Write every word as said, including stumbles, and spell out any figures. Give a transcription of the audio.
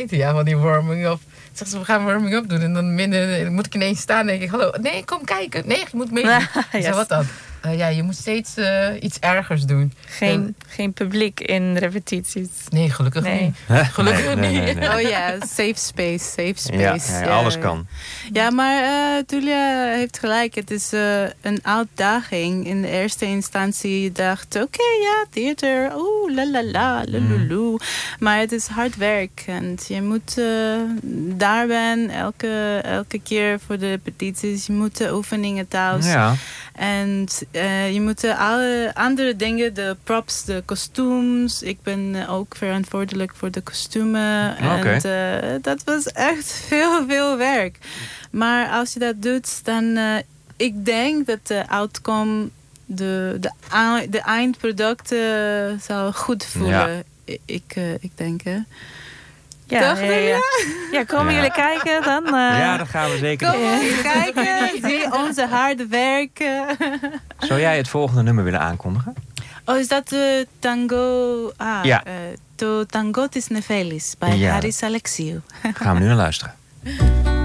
weten, ja, van die warming-up. Zeggen ze, we gaan warming-up doen. En dan minder, moet ik ineens staan en denk ik, hallo, nee, kom kijken. Nee, je moet meedoen. Yes. Ik zeg, wat dan? Uh, ja, je moet steeds uh, iets ergers doen. Geen, en, geen publiek in repetities. Nee, gelukkig nee. niet. Huh? Gelukkig nee, nee, nee, niet. nee. Oh ja, safe space, safe space. Ja, ja, alles kan. Ja, maar uh, Tulia heeft gelijk. Het is uh, een uitdaging. In de eerste instantie dacht oké, okay, ja, theater. Oeh, la la la, lululu. Mm. Maar het is hard werk. En je moet uh, daar ben elke, elke keer voor de repetities. Je moet de oefeningen thuis. Ja. En uh, je moet alle andere dingen, de props, de kostuums. Ik ben ook verantwoordelijk voor de kostumen. Okay. En uh, dat was echt veel, veel werk. Maar als je dat doet, dan... Uh, ik denk dat de outcome, de, de, de eindproduct uh, zal goed voelen. Ja. Ik, uh, ik denk, hè. Ja, ja, ja. ja, komen ja. jullie kijken dan? Uh... Ja, dat gaan we zeker doen. Kom eens kijken, zie onze harde werk. Zou jij het volgende nummer willen aankondigen? Oh, is dat de uh, tango... Ah, ja. Uh, to Tango Tis Nefelis bij ja. Haris Alexiou. Gaan we nu naar luisteren.